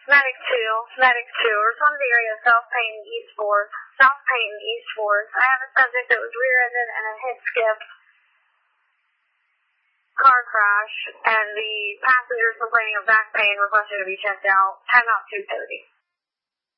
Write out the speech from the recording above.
Medic 2, respond to the area of South Payne East 4th. South Payne East 4th. I have a subject that was rear-ended and a hit-skip car crash, and the passengers complaining of back pain requesting to be checked out. Time out 2:30.